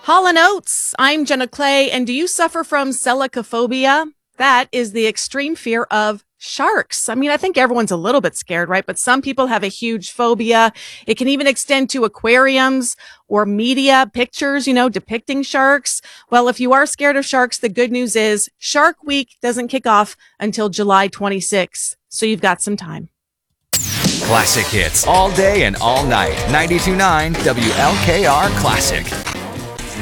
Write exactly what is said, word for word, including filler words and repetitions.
Hall and Oates, I'm Jenna Clay, and do you suffer from selicophobia? That is the extreme fear of sharks. I mean, I think everyone's a little bit scared, right? But some people have a huge phobia. It can even extend to aquariums or media pictures, you know, depicting sharks. Well, if you are scared of sharks, the good news is Shark Week doesn't kick off until July twenty-sixth. So you've got some time. Classic hits all day and all night. ninety-two point nine W L K R Classic.